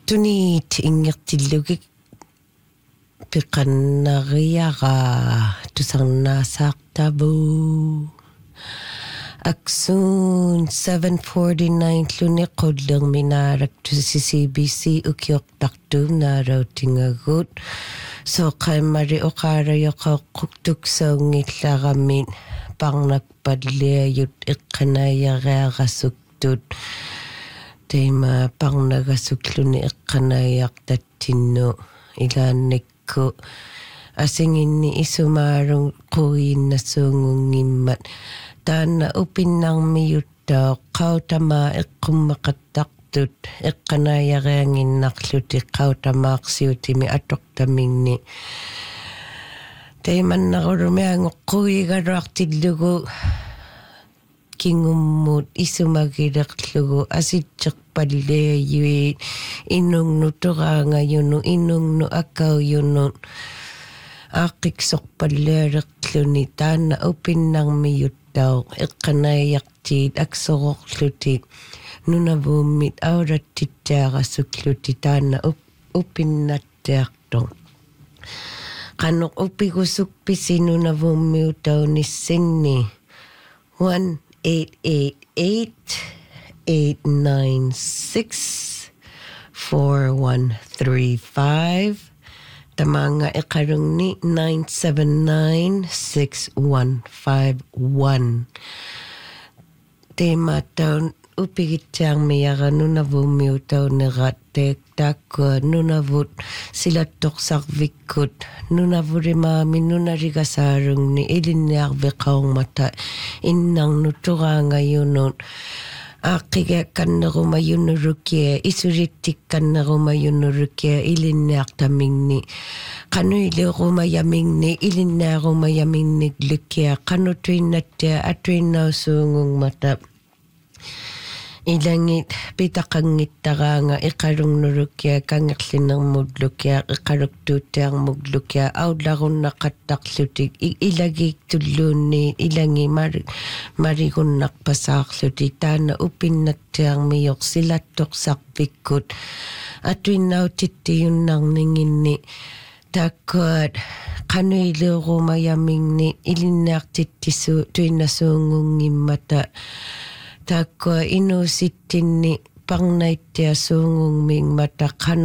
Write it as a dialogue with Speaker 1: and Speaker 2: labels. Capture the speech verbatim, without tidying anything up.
Speaker 1: Tunit ingertillugik piqannariaqa tusarnaasaqtabu aksun seven forty-nine tluni qullerminaarak tusi C B C ukiortartum naarautingagut so qaimari oqaarayoqaqquktuksaungillaramin parnakpalliayut iqqanaayareaqasuktut teima parnagasukluni iqqanaayaartattinnu ilaannikku asinginni isumaarun quiinnassuungungimmat taanna upinnarmiyuttao qautamaa eqqummaqattaqtut eqqanaayareanginnarluti qautamaaqsiutimi atortamingni teimannarulumiangoq quigaruartillugu kingummut isumagileqlugu asitseqpalliayui inungnu turaangayunu inungnu akauyunu aaqiqsorpalliareqluni taanna upinnarmiyuttao eqqanaayartiit aksoroqluti nunavuummit aurattittiarasukluti taanna upinnattiarto qanoq upigusukpisi nunavuummiutaunissinni one eight eight eight eight nine six four one three five tamanga iqarungni nine seven nine six one five one temataun upigittiarmiara nunavummiutaunerat teektaakua nunavut silattoqsarvikkut nunavurimaami nunarigasaarungni ilinniarveqaungmata innarnu turaangayunut aaqiga kannerumayunurukia isurittikkannerumayunurukia ilinniartamingni qanuilerumayamingni ilinniarumayamingniklukia qanutuinnattia atuinnausuungungmata ilangit pitaqangittaraanga iqalungnurukia kangerlinermullukia iqaluktuuttiarmuglukia aularunnaqattarlutik ilagik tulluunni ilangi mari marigunnarpasaarluti taana upinnattiarmiyoq silattoqsarpikkut atuinnautittiyunnarninginni takkuat qanuileerumayamingni ilinniartittisu tuinnasuungunggimmata takkua inusittinni parnaittiasuungungming mataqan